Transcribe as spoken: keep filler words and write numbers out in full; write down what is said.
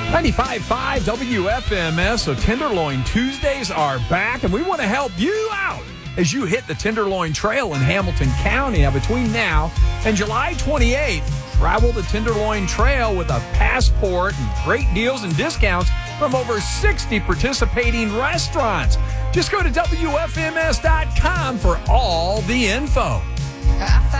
ninety-five point five W F M S. So Tenderloin Tuesdays are back, and we want to help you out as you hit the Tenderloin Trail in Hamilton County. Now, between now and July twenty-eighth, travel the Tenderloin Trail with a passport and great deals and discounts from over sixty participating restaurants. Just go to W F M S dot com for all the info.